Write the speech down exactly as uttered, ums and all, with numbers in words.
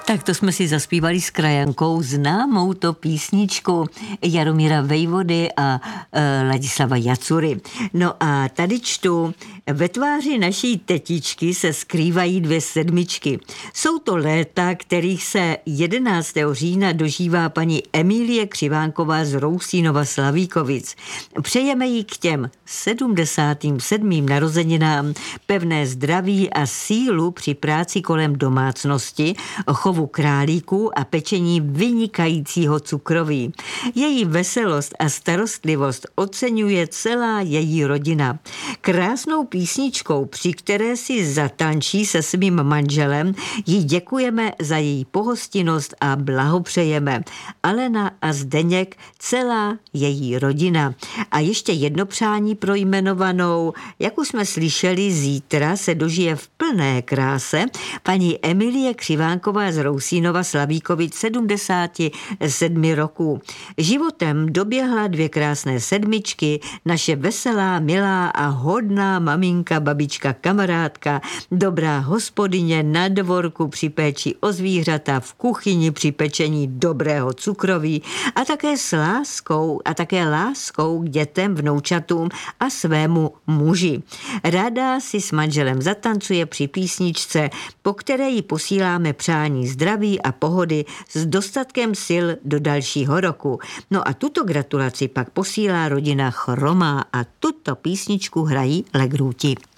Tak to jsme si zaspívali s krajankou známou to písničku Jaromíra Vejvody a e, Ladislava Jacury. No a tady čtu: ve tváři naší tetičky se skrývají dvě sedmičky. Jsou to léta, kterých se jedenáctého října dožívá paní Emílie Křivánková z Rousínova Slavíkovic. Přejeme jí k těm sedmdesátým sedmým narozeninám pevné zdraví a sílu při práci kolem domácnosti, chovu králíků a pečení vynikajícího cukroví. Její veselost a starostlivost oceňuje celá její rodina. Krásnou písničkou, při které si zatančí se svým manželem, jí děkujeme za její pohostinnost a blahopřejeme. Alena a Zdeněk, celá její rodina. A ještě jedno přání pro jmenovanou. Jak už jsme slyšeli, zítra se dožije v plné kráse paní Emílie Křivánková z Rousínova Slavíkovic sedmdesáti sedmi roků. Životem doběhla dvě krásné sedmičky, naše veselá, milá a hodná maminka, babička, kamarádka, dobrá hospodyně na dvorku při péči o zvířata, v kuchyni při pečení dobrého cukroví a také s láskou a také láskou k dětem, vnoučatům a svému muži. Ráda si s manželem zatancuje při písničce, po které jí posíláme přání zdraví a pohody s dostatkem sil do dalšího roku. No a tuto gratulaci pak posílá rodina Chromá a tuto písničku hrají Legrúti.